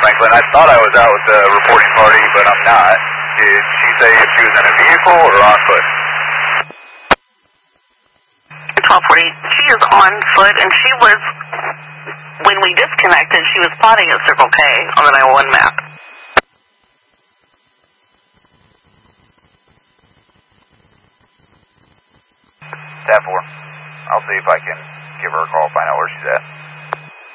Franklin. I thought I was out with the reporting party, but I'm not. Did she say if she was in a vehicle or on foot? 1240. She is on foot, and she was, when we disconnected, she was plotting a Circle K on the 911 map. That 4. I'll see if I can give her a call, find out where she's at.